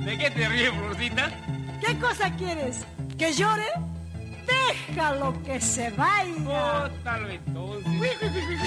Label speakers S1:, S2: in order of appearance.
S1: ¿De qué te ríes, Florcita?
S2: ¿Qué cosa quieres? ¿Que llore? Déjalo que se vaya.
S1: Bótalo entonces.